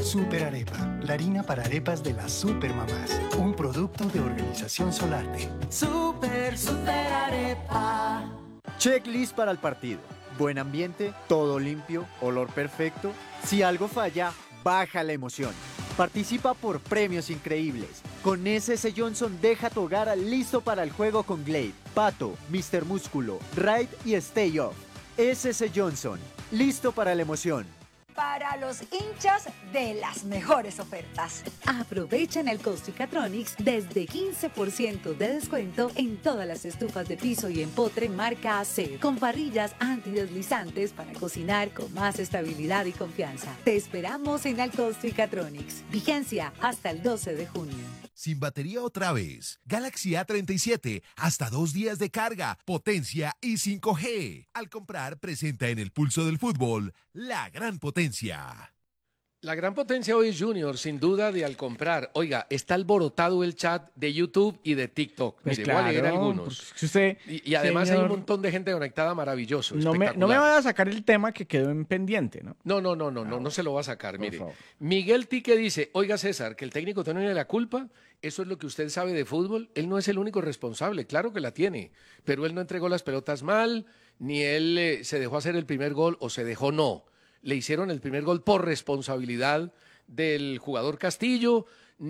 Super Arepa, la harina para arepas de las supermamás. Un producto de Organización Solarte. Super Arepa. Checklist para el partido. Buen ambiente, todo limpio, olor perfecto. Si algo falla, baja la emoción. Participa por premios increíbles. Con SS Johnson deja tu hogar listo para el juego con Glade, Pato, Mr. Músculo, Raid y Stay Off. SS Johnson, listo para la emoción. Para los hinchas de las mejores ofertas. Aprovecha en el Costicatronics desde 15% de descuento en todas las estufas de piso y empotre marca AC, con parrillas antideslizantes para cocinar con más estabilidad y confianza. Te esperamos en el Costicatronics. Vigencia hasta el 12 de junio. Sin batería otra vez. Galaxy A37, hasta 2 días de carga, potencia y 5G. Al comprar, presenta en el pulso del fútbol la gran potencia. La gran potencia hoy es Junior, sin duda, de al comprar. Oiga, está alborotado el chat de YouTube y de TikTok. Pues Mire, voy a leer algunos. Si usted, y además señor, hay un montón de gente conectada, maravilloso, no me vaya a sacar el tema que quedó en pendiente, ¿no? No se lo va a sacar, mire. Favor. Miguel Tique dice, oiga César, que el técnico tiene la culpa, eso es lo que usted sabe de fútbol, él no es el único responsable, claro que la tiene, pero él no entregó las pelotas mal, ni él se dejó hacer el primer gol o se dejó no. Le hicieron el primer gol por responsabilidad del jugador Castillo,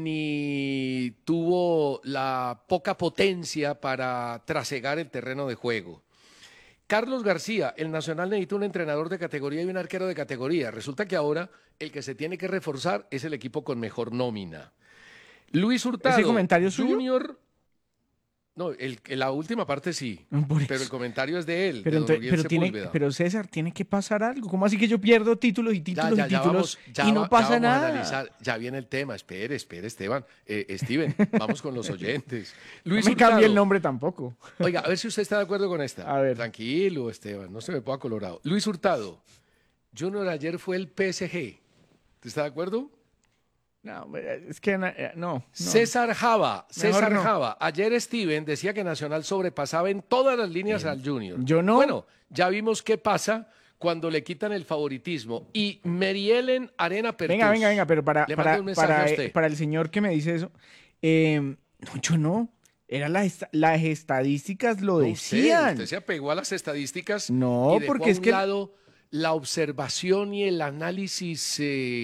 ni tuvo la poca potencia para trasegar el terreno de juego. Carlos García, el Nacional necesita un entrenador de categoría y un arquero de categoría. Resulta que ahora el que se tiene que reforzar es el equipo con mejor nómina. Luis Hurtado, ¿ese comentario suyo? Junior... No, la última parte sí, pero el comentario es de él, pero César, tiene que pasar algo. ¿Cómo así que yo pierdo títulos y títulos y no pasa nada? Ya viene el tema, espere Esteban, Steven, vamos con los oyentes. Luis No me Hurtado. cambie el nombre tampoco. Oiga, a ver si usted está de acuerdo con esta. A ver. Tranquilo, Esteban, no se me ponga colorado. Luis Hurtado, Junior ayer fue el PSG, ¿usted está de acuerdo? No, es que no. César Java, no. ayer Steven decía que Nacional sobrepasaba en todas las líneas al Junior. Yo no. Bueno, ya vimos qué pasa cuando le quitan el favoritismo. Y Merielen Arena Pertus. Venga, pero para el señor que me dice eso, no, yo no. Las estadísticas lo decían. Usted se apegó a las estadísticas. No, y dejó porque es a un que lado la observación y el análisis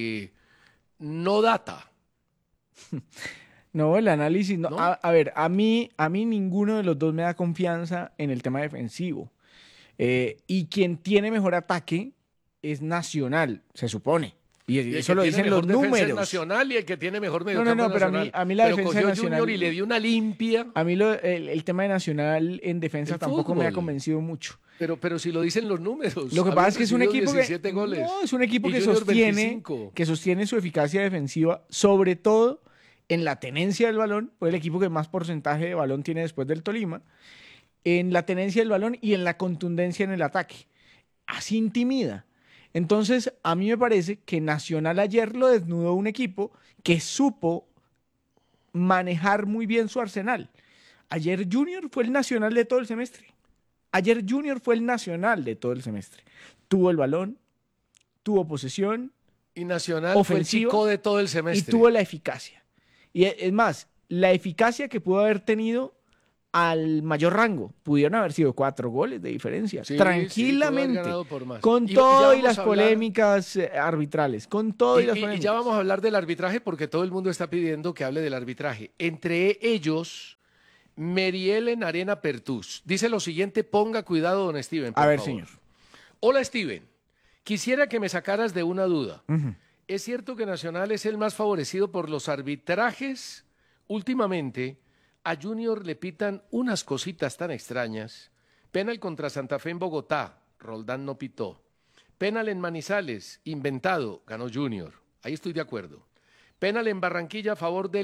no data. No, el análisis no. ¿No? A ver, a mí ninguno de los dos me da confianza en el tema defensivo. Y quien tiene mejor ataque es Nacional, se supone. Y eso lo dicen los números. Nacional y el que tiene mejor medio No, pero a mí la defensa de Nacional Junior y le dio una limpia. A mí el tema de Nacional en defensa tampoco me ha convencido mucho. Pero si lo dicen los números. Lo que pasa es que es un equipo goles. No, es un equipo que Junior sostiene su eficacia defensiva, sobre todo en la tenencia del balón, fue el equipo que más porcentaje de balón tiene después del Tolima, en la tenencia del balón y en la contundencia en el ataque. Así intimida. Entonces, a mí me parece que Nacional ayer lo desnudó un equipo que supo manejar muy bien su arsenal. Ayer Junior fue el Nacional de todo el semestre. Tuvo el balón, tuvo posesión. Y Nacional ofensiva, fue el chico de todo el semestre. Y tuvo la eficacia. Y es más, la eficacia que pudo haber tenido al mayor rango. Pudieron haber sido 4 goles de diferencia. Sí, tranquilamente. Sí, por más. Con todo y las polémicas arbitrales. Con todo y las polémicas. Y ya vamos a hablar del arbitraje porque todo el mundo está pidiendo que hable del arbitraje. Entre ellos, Merielen Arena Pertus. Dice lo siguiente, ponga cuidado, don Steven, por favor. Señor. Hola, Steven. Quisiera que me sacaras de una duda. ¿Es cierto que Nacional es el más favorecido por los arbitrajes? Últimamente, a Junior le pitan unas cositas tan extrañas. Penal contra Santa Fe en Bogotá, Roldán no pitó. Penal en Manizales, inventado, ganó Junior. Ahí estoy de acuerdo. Penal en Barranquilla a favor del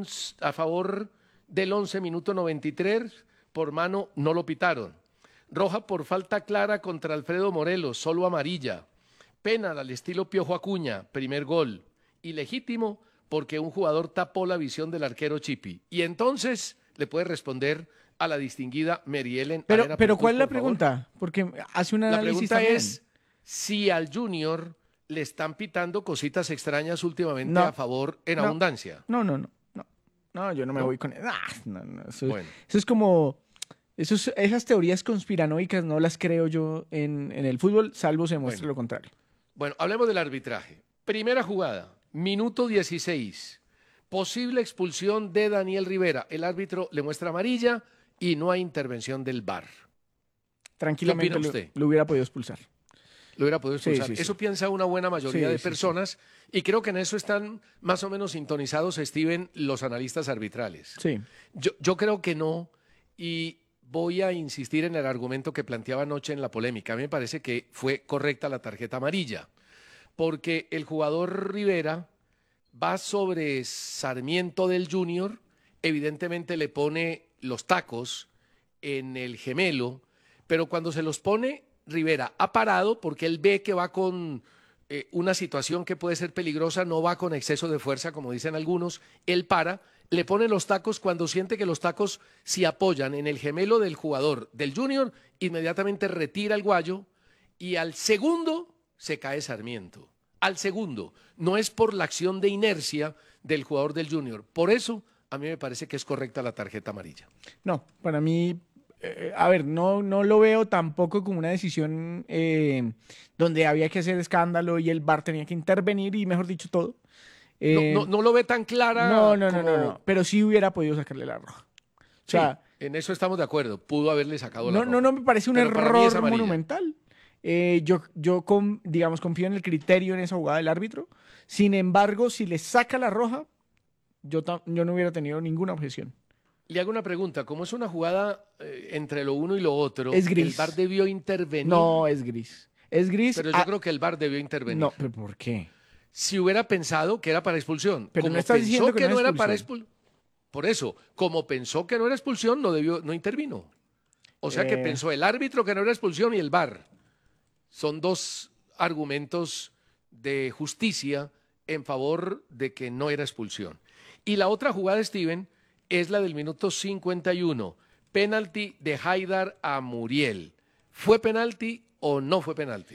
11, minuto 93, por mano no lo pitaron. Roja por falta clara contra Alfredo Morelos, solo amarilla. Penal al estilo Piojo Acuña, primer gol. Ilegítimo porque un jugador tapó la visión del arquero Chipi. Y entonces le puede responder a la distinguida Merielen Arena Pertus. Pero ¿cuál es la pregunta? Porque hace un análisis. La pregunta también es si al Junior le están pitando cositas extrañas últimamente No. a favor en No. abundancia. No, yo no me ¿No? voy con... Eso, Bueno. eso es como... esas teorías conspiranoicas no las creo yo en el fútbol, salvo se muestre Bueno. lo contrario. Bueno, hablemos del arbitraje. Primera jugada, minuto 16. Posible expulsión de Daniel Rivera. El árbitro le muestra amarilla y no hay intervención del VAR. Tranquilamente opina usted? lo hubiera podido expulsar. Lo hubiera podido expulsar. Sí. Eso piensa una buena mayoría Sí, de sí, personas y creo que en eso están más o menos sintonizados, Steven, los analistas arbitrales. Sí. Yo creo que no y voy a insistir en el argumento que planteaba anoche en la polémica. A mí me parece que fue correcta la tarjeta amarilla porque el jugador Rivera va sobre Sarmiento del Junior, evidentemente le pone los tacos en el gemelo, pero cuando se los pone, Rivera ha parado porque él ve que va con una situación que puede ser peligrosa, no va con exceso de fuerza, como dicen algunos, él para, le pone los tacos cuando siente que los tacos se apoyan en el gemelo del jugador del Junior, inmediatamente retira el guayo y al segundo se cae Sarmiento. Al segundo, no es por la acción de inercia del jugador del Junior. Por eso, a mí me parece que es correcta la tarjeta amarilla. No, para mí, a ver, no lo veo tampoco como una decisión donde había que hacer escándalo y el VAR tenía que intervenir y, mejor dicho, todo. No lo ve tan clara. No, pero sí hubiera podido sacarle la roja. O sea, sí, en eso estamos de acuerdo. Pudo haberle sacado la no, roja. no me parece un Pero para mí es error amarilla. monumental. Digamos, confío en el criterio en esa jugada del árbitro. Sin embargo, si le saca la roja, yo no hubiera tenido ninguna objeción. Le hago una pregunta. Como es una jugada entre lo uno y lo otro, Es gris. ¿el VAR debió intervenir? No, es gris. Es gris. Pero yo creo que el VAR debió intervenir. No, pero ¿por qué? Si hubiera pensado que era para expulsión. Pero como no estás pensó diciendo que no no era era para expulsión. Por eso, como pensó que no era expulsión, no intervino. O sea que pensó el árbitro que no era expulsión y el VAR. Son dos argumentos de justicia en favor de que no era expulsión. Y la otra jugada, Steven, es la del minuto 51. Penalti de Haidar a Muriel. ¿Fue penalti o no fue penalti?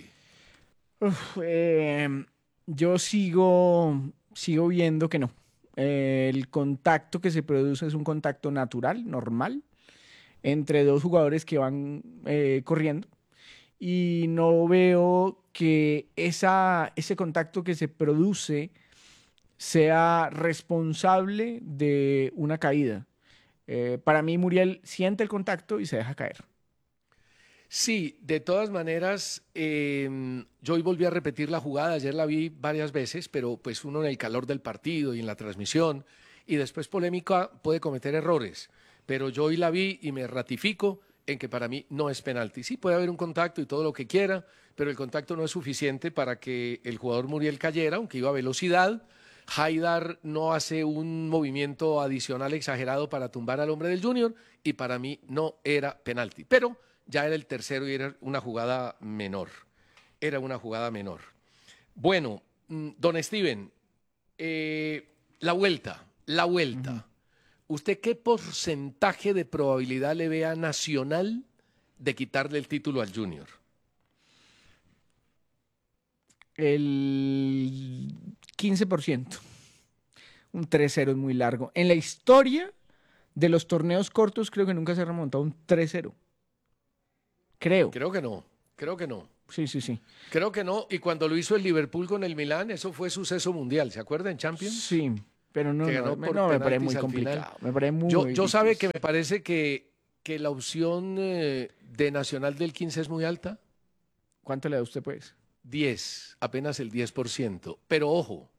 Yo sigo viendo que no. El contacto que se produce es un contacto natural, normal, entre dos jugadores que van corriendo. Y no veo que ese contacto que se produce sea responsable de una caída. Para mí, Muriel siente el contacto y se deja caer. Sí, de todas maneras, yo hoy volví a repetir la jugada, ayer la vi varias veces, pero pues uno en el calor del partido y en la transmisión, y después polémica puede cometer errores, pero yo hoy la vi y me ratifico en que para mí no es penalti. Sí, puede haber un contacto y todo lo que quiera, pero el contacto no es suficiente para que el jugador Muriel cayera, aunque iba a velocidad. Haidar no hace un movimiento adicional exagerado para tumbar al hombre del Junior y para mí no era penalti. Pero ya era el tercero y era una jugada menor. Era una jugada menor. Bueno, don Steven, la vuelta. ¿Usted qué porcentaje de probabilidad le ve a Nacional de quitarle el título al Junior? El 15%. Un 3-0 es muy largo. En la historia de los torneos cortos creo que nunca se ha remontado un 3-0. Creo. Creo que no. Sí. Creo que no. Y cuando lo hizo el Liverpool con el Milán, eso fue suceso mundial. ¿Se acuerda en Champions? Sí, pero no, Que ganó por me parece penaltis muy al complicado. final. Me parece muy Yo difícil. sabe que me parece que la opción de Nacional del 15 es muy alta. ¿Cuánto le da usted, pues? 10, apenas el 10%. Pero ojo.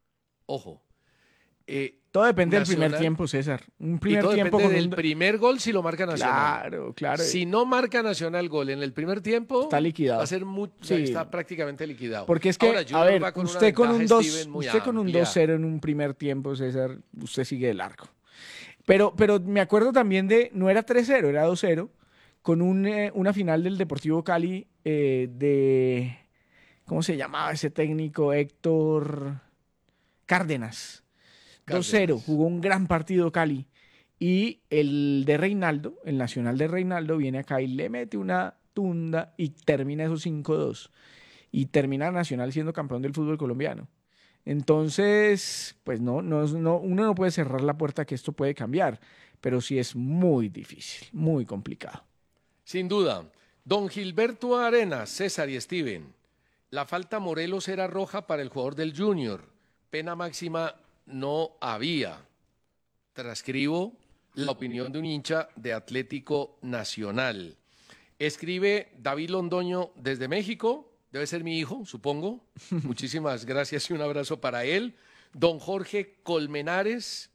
Todo depende Nacional, del primer tiempo, César. Un y primer todo tiempo depende con del primer gol si lo marca Nacional. Claro. Si no marca Nacional gol en el primer tiempo, Está liquidado. va a ser Sí. está prácticamente liquidado. Porque es que, Ahora, a Junior ver, va con una usted con un ventaja, 2, Steven, muy usted con un amplia. 2-0 en un primer tiempo, César, usted sigue de largo. Pero me acuerdo también no era 3-0, era 2-0, con una final del Deportivo Cali de, ¿cómo se llamaba ese técnico? Héctor Cárdenas. 2-0, jugó un gran partido Cali. Y el de Reinaldo, el Nacional de Reinaldo, viene acá y le mete una tunda y termina esos 5-2. y termina Nacional siendo campeón del fútbol colombiano. Entonces, pues no, uno no puede cerrar la puerta a que esto puede cambiar, pero sí es muy difícil, muy complicado. Sin duda. Don Gilberto Arenas, César y Steven. La falta Morelos era roja para el jugador del Junior. Pena máxima no había. Transcribo la opinión de un hincha de Atlético Nacional. Escribe David Londoño desde México. Debe ser mi hijo, supongo. Muchísimas gracias y un abrazo para él. Don Jorge Colmenares.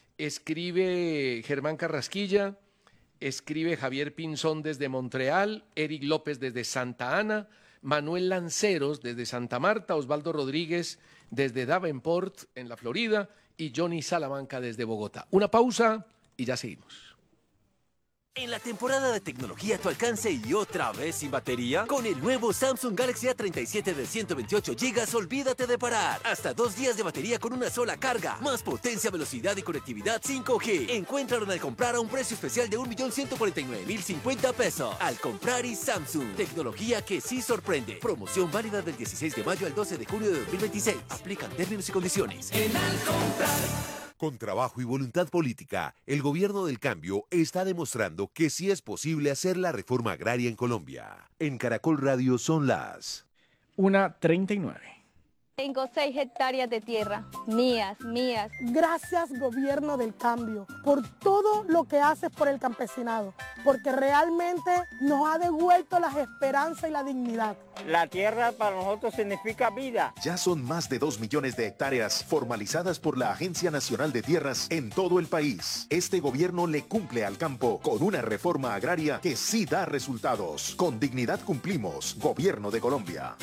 Escribe Germán Carrasquilla. Escribe Javier Pinzón desde Montreal. Eric López desde Santa Ana. Manuel Lanceros desde Santa Marta. Osvaldo Rodríguez desde Davenport, en la Florida. Y Johnny Salamanca desde Bogotá. Una pausa y ya seguimos. En la temporada de tecnología a tu alcance y otra vez sin batería, con el nuevo Samsung Galaxy A37 de 128 GB, olvídate de parar. Hasta 2 días de batería con una sola carga. Más potencia, velocidad y conectividad 5G. Encuéntralo al comprar a un precio especial de 1.149.050 pesos. Al comprar y Samsung. Tecnología que sí sorprende. Promoción válida del 16 de mayo al 12 de junio de 2026. Aplican términos y condiciones. En Al comprar. Con trabajo y voluntad política, el gobierno del cambio está demostrando que sí es posible hacer la reforma agraria en Colombia. En Caracol Radio son las 1:39. Tengo 6 hectáreas de tierra, mías. Gracias, gobierno del cambio, por todo lo que haces por el campesinado, porque realmente nos ha devuelto las esperanzas y la dignidad. La tierra para nosotros significa vida. Ya son más de 2 millones de hectáreas formalizadas por la Agencia Nacional de Tierras en todo el país. Este gobierno le cumple al campo con una reforma agraria que sí da resultados. Con dignidad cumplimos, Gobierno de Colombia.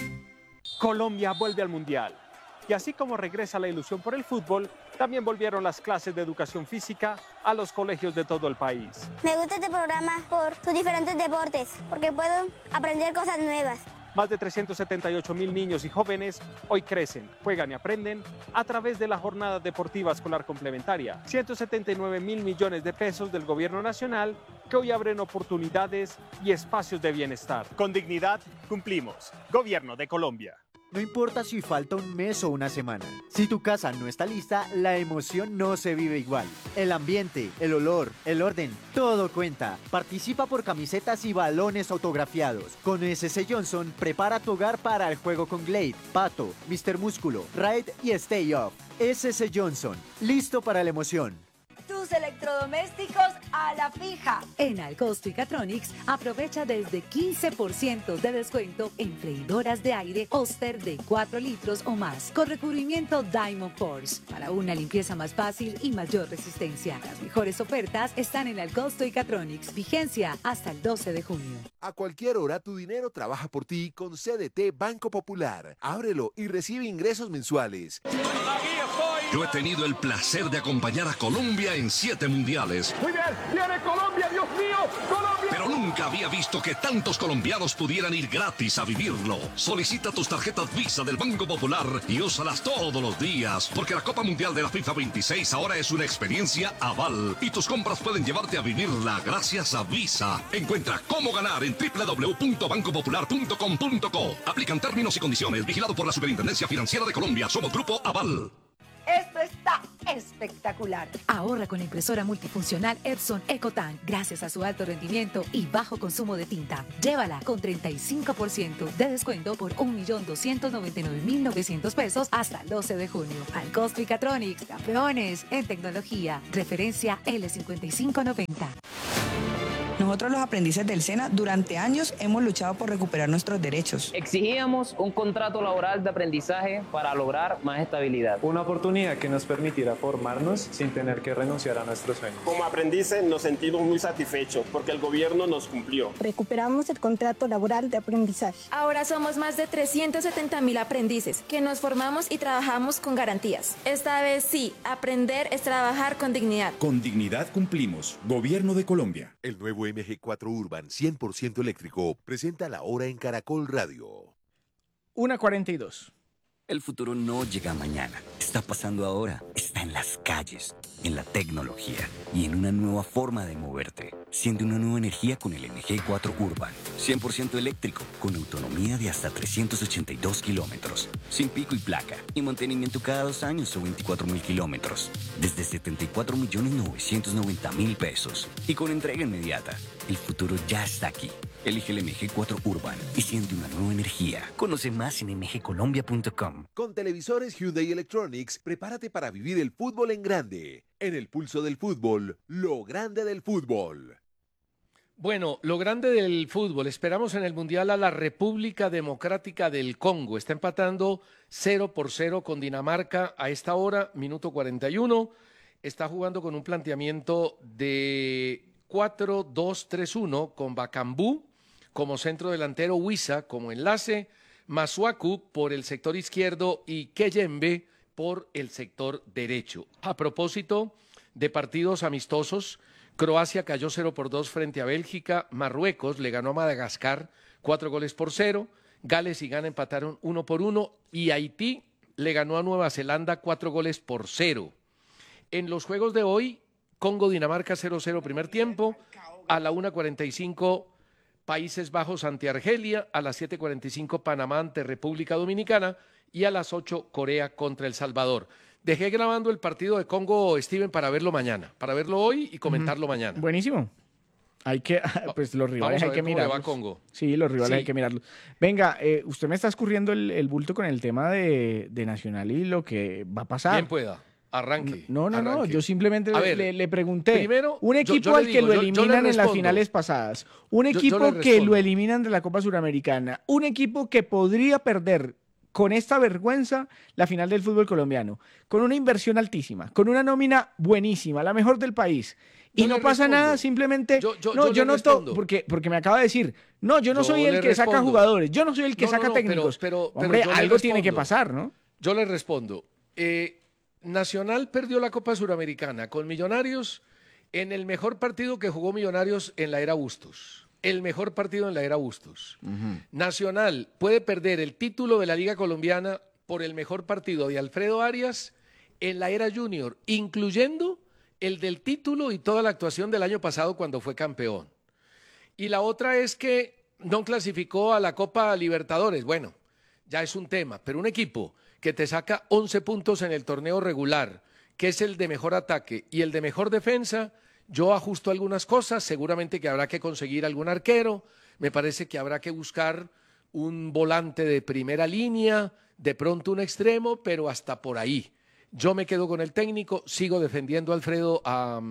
Colombia vuelve al Mundial. Y así como regresa la ilusión por el fútbol, también volvieron las clases de educación física a los colegios de todo el país. Me gusta este programa por sus diferentes deportes, porque puedo aprender cosas nuevas. Más de 378.000 niños y jóvenes hoy crecen, juegan y aprenden a través de la jornada deportiva escolar complementaria. 179.000 millones de pesos del gobierno nacional que hoy abren oportunidades y espacios de bienestar. Con dignidad cumplimos. Gobierno de Colombia. No importa si falta un mes o una semana. Si tu casa no está lista, la emoción no se vive igual. El ambiente, el olor, el orden, todo cuenta. Participa por camisetas y balones autografiados. Con SS Johnson, prepara tu hogar para el juego con Glade, Pato, Mr. Músculo, Raid y Stay Off. SS Johnson, listo para la emoción. Tus electrodomésticos a la fija. En Alcosto y Catronics aprovecha desde 15% de descuento en freidoras de aire Oster de 4 litros o más con recubrimiento Diamond Force para una limpieza más fácil y mayor resistencia. Las mejores ofertas están en Alcosto y Catronics. Vigencia hasta el 12 de junio. A cualquier hora tu dinero trabaja por ti con CDT Banco Popular. Ábrelo y recibe ingresos mensuales. Yo he tenido el placer de acompañar a Colombia en 7 mundiales. Muy bien, viene Colombia, Dios mío, Colombia. Pero nunca había visto que tantos colombianos pudieran ir gratis a vivirlo. Solicita tus tarjetas Visa del Banco Popular y úsalas todos los días, porque la Copa Mundial de la FIFA 26 ahora es una experiencia aval y tus compras pueden llevarte a vivirla gracias a Visa. Encuentra cómo ganar en www.bancopopular.com.co. Aplican términos y condiciones. Vigilado por la Superintendencia Financiera de Colombia. Somos Grupo Aval. Esto está espectacular. Ahorra con la impresora multifuncional Epson EcoTank gracias a su alto rendimiento y bajo consumo de tinta. Llévala con 35% de descuento por 1.299.900 pesos hasta el 12 de junio. Alcosto y Catronics, campeones en tecnología. Referencia L5590. Nosotros los aprendices del SENA durante años hemos luchado por recuperar nuestros derechos. Exigíamos un contrato laboral de aprendizaje para lograr más estabilidad. Una oportunidad que nos permitiera formarnos sin tener que renunciar a nuestros sueños. Como aprendices nos sentimos muy satisfechos porque el gobierno nos cumplió. Recuperamos el contrato laboral de aprendizaje. Ahora somos más de 370.000 aprendices que nos formamos y trabajamos con garantías. Esta vez sí, aprender es trabajar con dignidad. Con dignidad cumplimos. Gobierno de Colombia. El nuevo MG4 Urban 100% eléctrico presenta la hora en Caracol Radio. 1:42. El futuro no llega mañana. Está pasando ahora. Está en las calles. en la tecnología y en una nueva forma de moverte. Siente una nueva energía con el MG4 Urban. 100% eléctrico, con autonomía de hasta 382 kilómetros. Sin pico y placa, y mantenimiento cada 2 años o 24.000 kilómetros. Desde 74.990.000 pesos. Y con entrega inmediata. El futuro ya está aquí. Elige el MG4 Urban y siente una nueva energía. Conoce más en mgcolombia.com. Con televisores Hyundai Electronics, prepárate para vivir el fútbol en grande. En el pulso del fútbol, lo grande del fútbol. Bueno, lo grande del fútbol. Esperamos en el Mundial a la República Democrática del Congo. Está empatando 0-0 con Dinamarca a esta hora, minuto 41. Está jugando con un planteamiento de 4-2-3-1 con Bakambu como centro delantero, Wissa como enlace, Masuaku por el sector izquierdo y Keyembe por el sector derecho. A propósito de partidos amistosos, Croacia cayó 0-2 frente a Bélgica, Marruecos le ganó a Madagascar 4-0, Gales y Ghana empataron 1-1 y Haití le ganó a Nueva Zelanda 4-0. En los juegos de hoy, Congo-Dinamarca 0-0 primer tiempo, a la 1:45 Países Bajos ante Argelia, a las 7:45 Panamá ante República Dominicana y a las 8 Corea contra El Salvador. Dejé grabando el partido de Congo, Steven, para verlo mañana, para verlo hoy y comentarlo mañana. Buenísimo. Hay que, pues los rivales hay que mirarlos. Congo. Sí, los rivales hay que mirarlos. Venga, usted me está escurriendo el bulto con el tema de Nacional y lo que va a pasar. Bien pueda. Arranque. No, yo simplemente le pregunté. Primero, un equipo al que lo eliminan en las finales pasadas, un equipo que lo eliminan de la Copa Suramericana, un equipo que podría perder con esta vergüenza la final del fútbol colombiano, con una inversión altísima, con una nómina buenísima, la mejor del país, y no pasa nada, simplemente, yo no porque me acaba de decir, yo no soy el que saca jugadores, yo no soy el que saca técnicos, pero hombre, algo tiene que pasar, ¿no? Yo le respondo, Nacional perdió la Copa Suramericana con Millonarios en el mejor partido que jugó Millonarios en la era Bustos. El mejor partido en la era Bustos. Nacional puede perder el título de la Liga Colombiana por el mejor partido de Alfredo Arias en la era Junior, incluyendo el del título y toda la actuación del año pasado cuando fue campeón. Y la otra es que no clasificó a la Copa Libertadores. Bueno, ya es un tema, pero un equipo que te saca 11 puntos en el torneo regular, que es el de mejor ataque y el de mejor defensa, yo ajusto algunas cosas, seguramente que habrá que conseguir algún arquero, me parece que habrá que buscar un volante de primera línea, de pronto un extremo, pero hasta por ahí. Yo me quedo con el técnico, sigo defendiendo a Alfredo a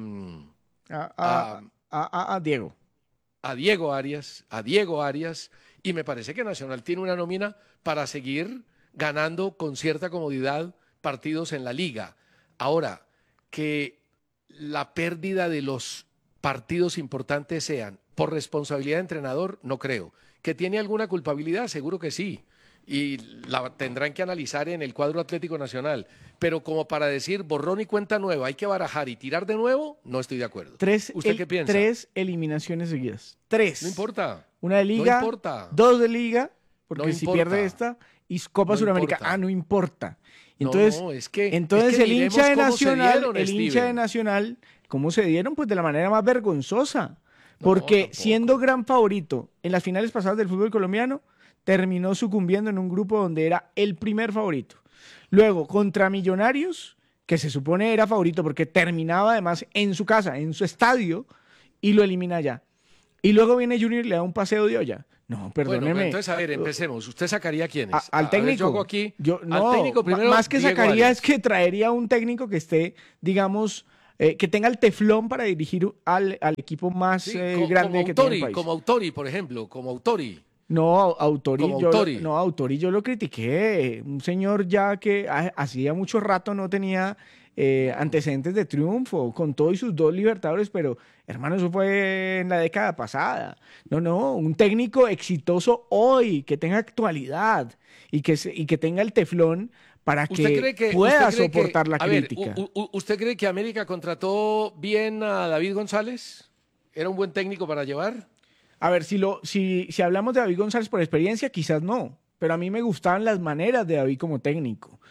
Diego. A Diego Arias, y me parece que Nacional tiene una nómina para seguir ganando con cierta comodidad partidos en la liga. Ahora, que la pérdida de los partidos importantes sean por responsabilidad de entrenador, no creo. ¿Que tiene alguna culpabilidad? Seguro que sí. Y la tendrán que analizar en el cuadro Atlético Nacional. Pero como para decir borrón y cuenta nueva, hay que barajar y tirar de nuevo, no estoy de acuerdo. ¿Usted qué piensa? 3 eliminaciones seguidas. 3. No importa. Una de liga, no importa. 2 de liga, porque no si importa. pierde esta, y Copa Suramericana, no importa. Entonces, es que el hincha de Nacional, hincha de Nacional, ¿cómo se dieron? Pues de la manera más vergonzosa. Porque siendo gran favorito en las finales pasadas del fútbol colombiano, terminó sucumbiendo en un grupo donde era el primer favorito. Luego, contra Millonarios, que se supone era favorito porque terminaba además en su casa, en su estadio, y lo elimina allá. Y luego viene Junior y le da un paseo de olla. No, perdóneme. Bueno, entonces, a ver, empecemos. ¿Usted sacaría a quiénes? Al técnico. Ver, yo hago aquí, al técnico primero, más que Diego sacaría Arias. es que traería un técnico que esté, digamos, que tenga el teflón para dirigir al equipo más grande que tiene el país. Como Autori, por ejemplo, como Autori. No, Autori yo lo critiqué. Un señor ya que hacía mucho rato no tenía antecedentes de triunfo, con todo y sus 2 Libertadores, pero hermano, eso fue en la década pasada. No, un técnico exitoso hoy, que tenga actualidad y que tenga el teflón para que pueda soportar la crítica. ¿Usted cree que América contrató bien a David González? ¿Era un buen técnico para llevar? A ver, si hablamos de David González por experiencia, quizás no, pero a mí me gustaban las maneras de David como técnico.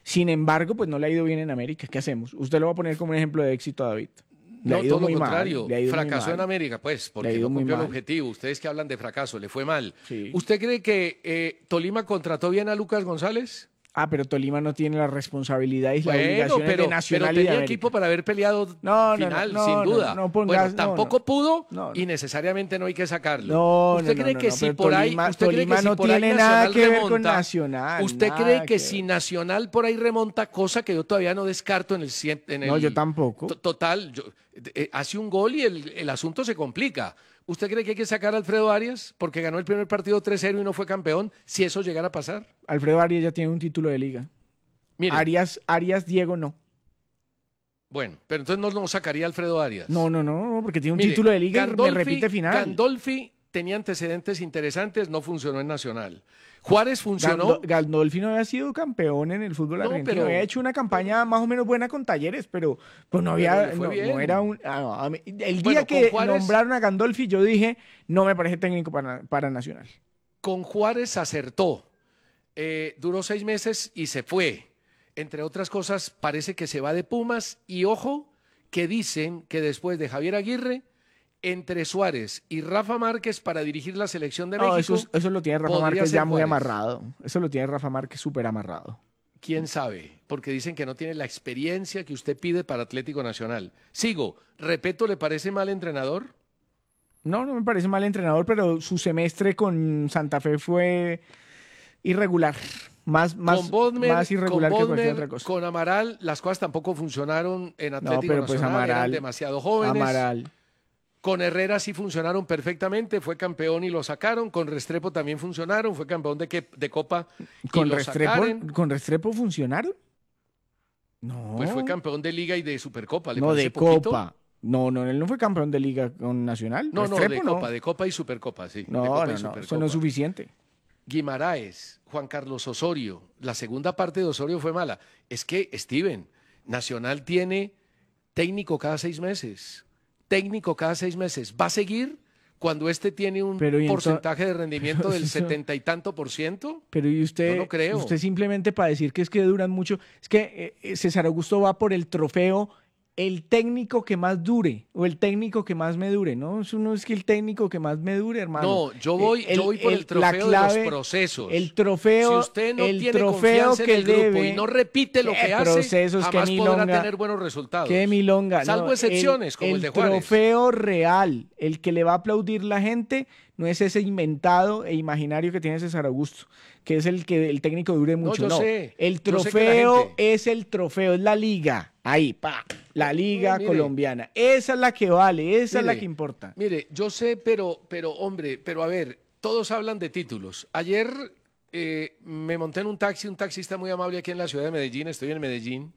Sin embargo, pues no le ha ido bien en América. ¿Qué hacemos? Usted lo va a poner como un ejemplo de éxito a David. Le No, ha ido todo lo muy mal, contrario. le ha ido muy Fracasó mal. en América, pues, Le porque ha ido no muy cumplió el mal. objetivo. Ustedes que hablan de fracaso, le fue mal. Sí. ¿Usted cree que Tolima contrató bien a Lucas González? Ah, pero Tolima no tiene la responsabilidad y la Bueno, obligación de pero Nacional y de tenía América. equipo para haber peleado final, sin duda. no pongas- bueno, no, tampoco no. pudo No, y necesariamente no hay que sacarlo. No, ¿Usted no, cree no, que no, si pero por ahí, Tolima- usted cree que Tolima si no por ahí tiene nada Nacional que ver con remonta, Nacional, ¿usted nada cree que que si Nacional por ahí remonta, cosa que yo todavía no descarto en el No, yo tampoco. Total, hace un gol y el asunto se complica. ¿Usted cree que hay que sacar a Alfredo Arias porque ganó el primer partido 3-0 y no fue campeón? Si eso llegara a pasar. Alfredo Arias ya tiene un título de liga. Mire. Arias Diego no. Bueno, pero entonces no sacaría a Alfredo Arias. No, porque tiene un Mire, título de liga y me Gandolfi- repite final. Gandolfi tenía antecedentes interesantes, no funcionó en Nacional. Juárez funcionó. Gandolfi no había sido campeón en el fútbol No, argentino. pero- Había hecho una campaña más o menos buena con Talleres, pero pues no había. le fue No, bien. no era un. El Bueno, día que con Juárez- nombraron a Gandolfi, yo dije, no me parece técnico para Nacional. Con Juárez acertó. Duró 6 meses y se fue. Entre otras cosas, parece que se va de Pumas. Y ojo, que dicen que después de Javier Aguirre, entre Suárez y Rafa Márquez para dirigir la selección de No, México. eso lo tiene Rafa podría Márquez ser ya muy Juárez. amarrado. Eso lo tiene Rafa Márquez súper amarrado. ¿Quién sabe? Porque dicen que no tiene la experiencia que usted pide para Atlético Nacional. Sigo. Repeto, ¿le parece mal entrenador? No me parece mal entrenador, pero su semestre con Santa Fe fue irregular. Más irregular que cualquier otra cosa. Con Amaral, las cosas tampoco funcionaron en Atlético pero pues Nacional. Eran Amaral- demasiado jóvenes. Amaral. Con Herrera sí funcionaron perfectamente, fue campeón y lo sacaron. Con Restrepo también funcionaron, fue campeón de Copa y ¿Con lo Restrepo, sacaron. ¿Con Restrepo funcionaron? No. Pues fue campeón de Liga y de Supercopa. ¿Le No, parece de poquito? Copa. No, él no fue campeón de Liga con Nacional. No, Restrepo, de Copa y Supercopa, sí. de No, Copa y no, eso Supercopa. no es suficiente. Guimaraes, Juan Carlos Osorio. La segunda parte de Osorio fue mala. Es que, Steven, Nacional tiene técnico cada 6 meses. Técnico cada 6 meses. ¿Va a seguir cuando este tiene un Pero, ¿y porcentaje de rendimiento del eso- 70 y tanto %? Pero y usted, Yo no creo. usted simplemente para decir que es que duran mucho, es que César Augusto va por el trofeo, el técnico que más dure o el técnico que más me dure, ¿no? Eso no es que el técnico que más me dure, hermano. No, yo voy por el la trofeo clave- de los procesos. El trofeo, Si usted no el tiene trofeo confianza que en el grupo debe, y no repite lo ¿qué que hace, procesos, jamás qué podrá milonga? tener buenos resultados. Qué milonga. Salvo no, excepciones, como el de Juárez. El trofeo real, el que le va a aplaudir la gente, no es ese inventado e imaginario que tiene César Augusto, que es el que el técnico dure mucho. yo No, sé. el Yo sé que la trofeo gente- es el trofeo, es la liga. Ahí, la liga mire. colombiana. Esa es la que vale, esa es la Mire, que importa. Mire, yo sé, pero hombre, pero a ver, todos hablan de títulos. Ayer me monté en un taxista muy amable aquí en la ciudad de Medellín, estoy en Medellín,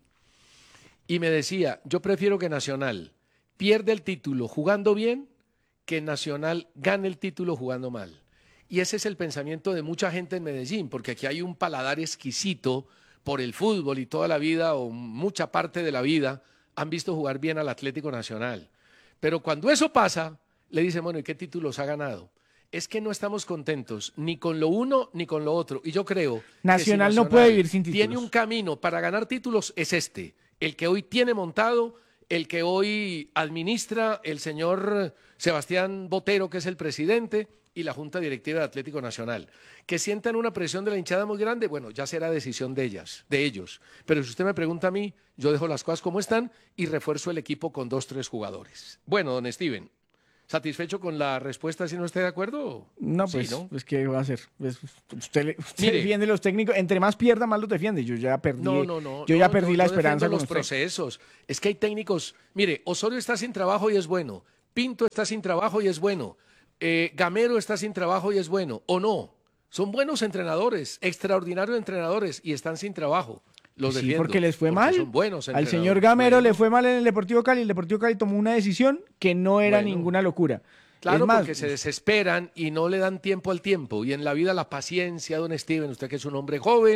y me decía, yo prefiero que Nacional pierda el título jugando bien que Nacional gane el título jugando mal. Y ese es el pensamiento de mucha gente en Medellín, porque aquí hay un paladar exquisito por el fútbol y toda la vida, o mucha parte de la vida, han visto jugar bien al Atlético Nacional. Pero cuando eso pasa, le dicen, bueno, ¿y qué títulos ha ganado? Es que no estamos contentos ni con lo uno ni con lo otro. Y yo creo Nacional que si no puede vivir sin títulos. Tiene un camino para ganar títulos, es este. El que hoy tiene montado, el que hoy administra el señor Sebastián Botero, que es el presidente, y la Junta Directiva de Atlético Nacional. Que sientan una presión de la hinchada muy grande, bueno, ya será decisión de ellos. Pero si usted me pregunta a mí, yo dejo las cosas como están y refuerzo el equipo con 2, 3 jugadores. Bueno, don Steven, ¿satisfecho con la respuesta si no esté de acuerdo? No, Sí, pues, ¿no? pues ¿qué va a hacer? Pues, usted Mire. defiende los técnicos, entre más pierda, más los defiende. Yo ya perdí, No. yo ya no, perdí yo la defiendo esperanza con los usted. procesos. Es que hay técnicos. Mire, Osorio está sin trabajo y es bueno. Pinto está sin trabajo y es bueno. Gamero está sin trabajo y es bueno. ¿O no? Son buenos entrenadores, extraordinarios entrenadores y están sin trabajo. Los Sí, defiendo. porque les fue porque mal. son buenos Al entrenadores. señor Gamero Bueno, le fue mal en el Deportivo Cali. El Deportivo Cali tomó una decisión que no era Bueno. ninguna locura. Claro, Es más, porque se desesperan y no le dan tiempo al tiempo. Y en la vida la paciencia, don Steven, usted que es un hombre joven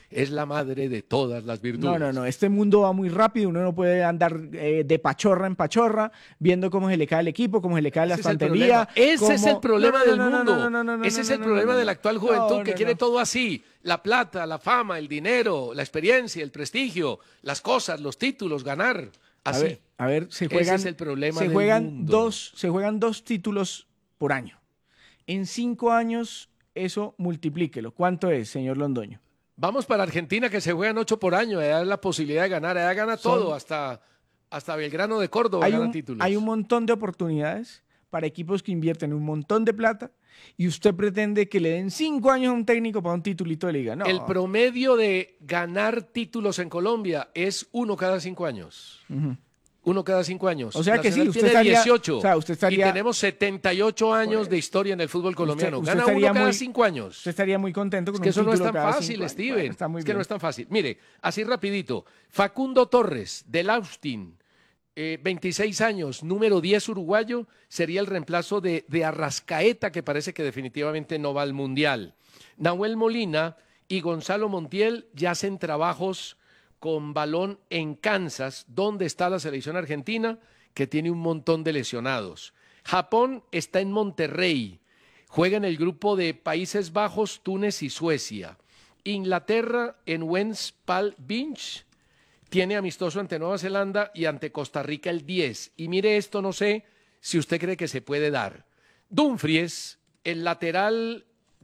es la madre de todas las virtudes. No, este mundo va muy rápido, uno no puede andar de pachorra en pachorra, viendo cómo se le cae el equipo, cómo se le cae la estantería. Ese es el problema del mundo. Ese es el problema de la actual juventud que quiere todo así. La plata, la fama, el dinero, la experiencia, el prestigio, las cosas, los títulos, ganar. Así. A ver, se juegan, ese es el problema del mundo. Se juegan 2 títulos por año. En 5 años, eso multiplíquelo. ¿Cuánto es, señor Londoño? Vamos para Argentina, que se juegan 8 por año. Allá es la posibilidad de ganar. Allá gana todo, hasta Belgrano de Córdoba gana títulos. Hay un montón de oportunidades para equipos que invierten un montón de plata y usted pretende que le den 5 años a un técnico para un titulito de liga. No. El promedio de ganar títulos en Colombia es 1 cada 5 años. 1 cada 5 años. O sea que sí, usted tiene 18. O sea, usted estaría, y tenemos 78 años de historia en el fútbol colombiano. Gana 1 cada 5 años. Usted estaría muy contento con es que un título. Eso no es tan cada fácil, 5 Steven. Bueno, está muy es que bien. no es tan fácil. Mire, así rapidito. Facundo Torres, del Austin, 26 años, número 10 uruguayo, sería el reemplazo de Arrascaeta, que parece que definitivamente no va al Mundial. Nahuel Molina y Gonzalo Montiel ya hacen trabajos con balón en Kansas, donde está la selección argentina, que tiene un montón de lesionados. Japón está en Monterrey, juega en el grupo de Países Bajos, Túnez y Suecia. Inglaterra en West Palm Beach, tiene amistoso ante Nueva Zelanda y ante Costa Rica el 10. Y mire esto, no sé si usted cree que se puede dar. Dumfries, el lateral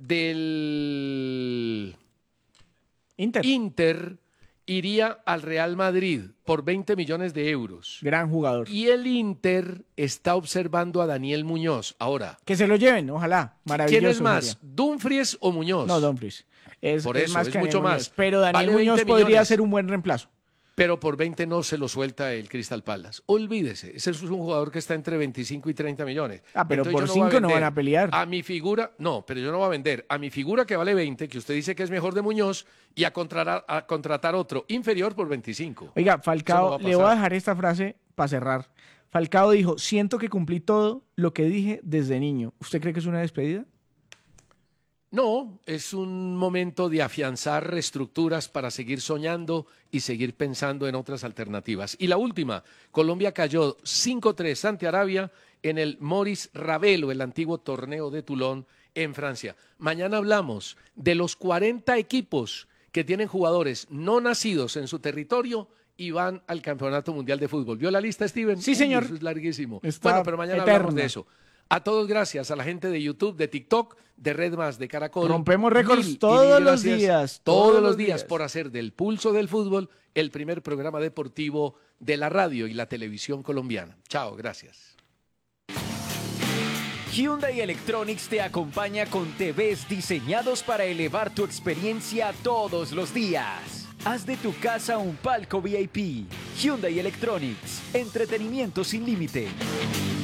del Inter iría al Real Madrid por 20 millones de euros. Gran jugador. Y el Inter está observando a Daniel Muñoz. Ahora. Que se lo lleven, ojalá. Maravilloso. ¿Quién es más, sería. Dumfries o Muñoz? No, Dumfries. Por eso, es mucho más. Pero Daniel Vale Muñoz 20 podría millones. ser un buen reemplazo. Pero por 20 no se lo suelta el Crystal Palace. Olvídese, ese es un jugador que está entre 25 y 30 millones. Pero Entonces, por yo 5 no vender van a pelear. A mi figura, no, pero yo no voy a vender. A mi figura que vale 20, que usted dice que es mejor de Muñoz, y a contratar otro inferior por 25. Oiga, Falcao, no va a le voy a pasar. dejar esta frase para cerrar. Falcao dijo, siento que cumplí todo lo que dije desde niño. ¿Usted cree que es una despedida? No, es un momento de afianzar reestructuras para seguir soñando y seguir pensando en otras alternativas. Y la última, Colombia cayó 5-3 ante Arabia en el Maurice Ravel, el antiguo torneo de Toulon en Francia. Mañana hablamos de los 40 equipos que tienen jugadores no nacidos en su territorio y van al Campeonato Mundial de Fútbol. ¿Vio la lista, Steven? Sí, señor. Eso es larguísimo. Está Bueno, pero mañana eterna. hablamos de eso. A todos gracias, a la gente de YouTube, de TikTok, de Red Más, de Caracol. Rompemos récords Mil todos los gracias días. Todos los días por hacer del Pulso del Fútbol el primer programa deportivo de la radio y la televisión colombiana. Chao, gracias. Hyundai Electronics te acompaña con TVs diseñados para elevar tu experiencia todos los días. Haz de tu casa un palco VIP. Hyundai Electronics, entretenimiento sin límite.